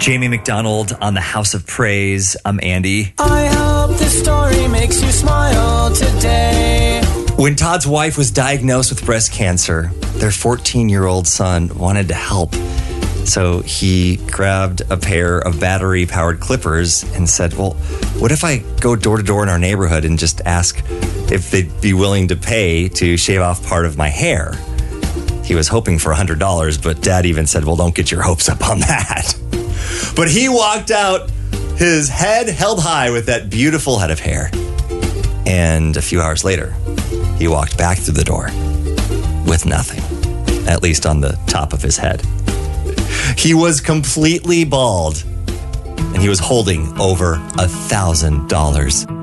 Jamie McDonald on the House of Praise. I'm Andy. I hope this story makes you smile today. When Todd's wife was diagnosed with breast cancer, their 14-year-old son wanted to help. So he grabbed a pair of battery-powered clippers and said, well, what if I go door to door in our neighborhood and just ask if they'd be willing to pay to shave off part of my hair? He was hoping for $100, but Dad even said, well, don't get your hopes up on that. But he walked out, his head held high with that beautiful head of hair. And a few hours later, he walked back through the door with nothing, at least on the top of his head. He was completely bald, and he was holding over $1,000